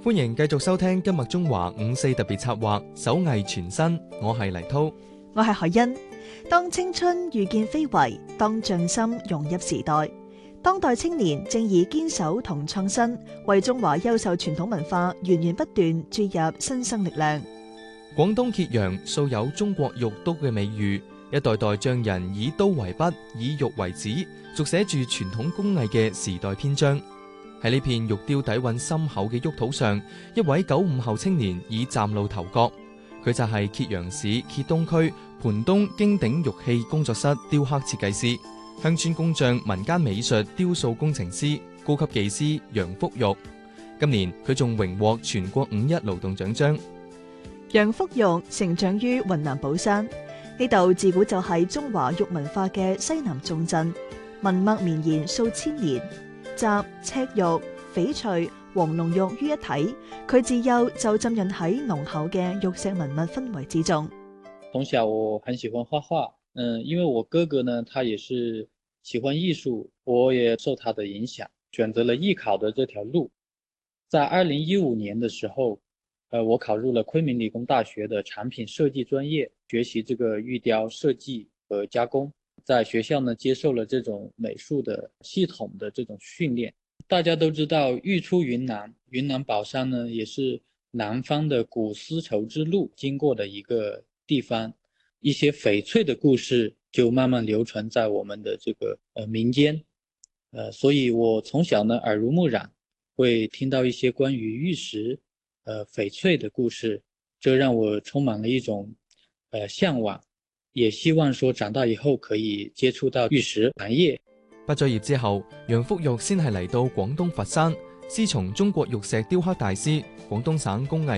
歡迎繼續收聽今日中華5·4特別策劃手藝全新，我係黎濤， 我係海欣。當青春遇見非遺，當匠心融入時代，當代青年正以堅守同創新，為中華優秀傳統文化源源不斷注入新生力量。 廣東揭陽素有中國玉都嘅美譽，一代代匠人以刀為筆，以玉為紙，續寫住傳統工藝嘅時代篇章。喺呢片玉雕底蘊深厚嘅沃土上，一位95後青年已嶄露頭角。佢就係揭陽市揭東區盤東京鼎玉器工作室雕刻設計師、鄉村工匠民間美術雕塑工程師、高級技師楊福玉。今年佢仲榮獲全國5·1勞動獎章。 楊福玉成長於雲南保山，呢度自古就係中華玉文化嘅西南重鎮，文脈綿延數千年。集赤玉、翡翠、黃龍玉於一體，佢自幼就浸潤喺濃厚嘅玉石文物氛圍之中。 從小我很喜歡畫畫，因為我哥哥呢，他也是喜歡藝術，我也受他的影響，選擇了藝考的這條路。在2015年的時候，我考入了昆明理工大學的產品設計專業，學習這個玉雕設計和加工。在學校呢，接受了這種美術的系統的這種訓練。大家都知道玉出雲南，雲南保山呢也是南方的古絲綢之路經過的一個地方，一些翡翠的故事就慢慢流傳在我們的這個民間。所以我從小呢耳濡目染，會聽到一些關於玉石翡翠的故事，這讓我充滿了一種向往。也希望說長大以後可以接觸到玉石行業。 畢咗業之後，楊福玉先係嚟到廣東佛山，師從中國玉石雕刻大師、廣東省工藝